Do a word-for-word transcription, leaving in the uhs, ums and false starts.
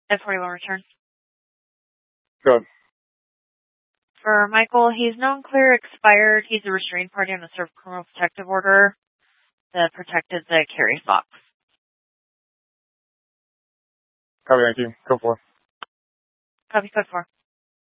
F forty-one return. Good. For Michael, he's known clear expired. He's a restrained party on the served criminal protective order that protected the carry box. Copy, thank you. Code four. Copy, code four.